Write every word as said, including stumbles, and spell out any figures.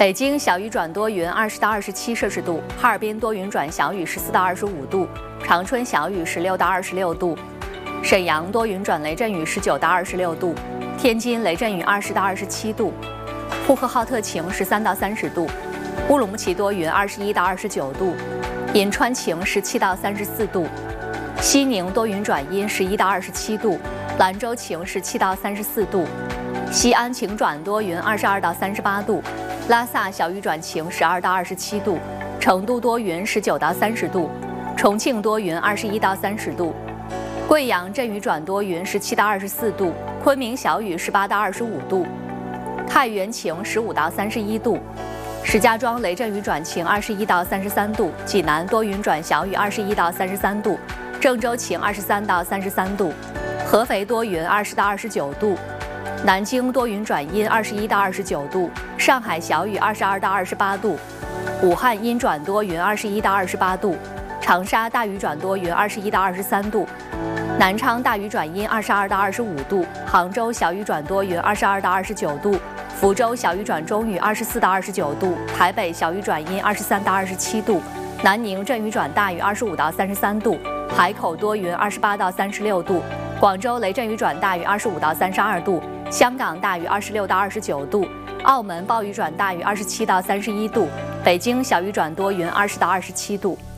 北京小雨转多云，二十到二十七摄氏度；哈尔滨多云转小雨，十四到二十五度；长春小雨，十六到二十六度；沈阳多云转雷阵雨，十九到二十六度；天津雷阵雨，二十到二十七度；呼和浩特晴，十三到三十度；乌鲁木齐多云，二十一到二十九度；银川晴，十七到三十四度；西宁多云转阴，十一到二十七度；兰州晴，十七到三十四度；西安晴转多云，二十二到三十八度；拉萨小雨转晴，十二到二十七度；成都多云，十九到三十度；重庆多云，二十一到三十度；贵阳阵雨转多云，十七到二十四度；昆明小雨，十八到二十五度；太原晴，十五到三十一度；石家庄雷阵雨转晴，二十一到三十三度；济南多云转小雨，二十一到三十三度；郑州晴，二十三到三十三度；合肥多云，二十到二十九度；南京多云转阴，二十一到二十九度；上海小雨，二十二到二十八度；武汉阴转多云，二十一到二十八度；长沙大雨转多云，二十一到二十三度；南昌大雨转阴，二十二到二十五度；杭州小雨转多云，二十二到二十九度；福州小雨转中雨，二十四到二十九度；台北小雨转阴，二十三到二十七度；南宁阵雨转大雨，二十五到三十三度；海口多云，二十八到三十六度；广州雷阵雨转大雨，二十五到三十二度；香港大雨，二十六到二十九度；澳门暴雨转大雨，二十七到三十一度；北京小雨转多云，二十到二十七度。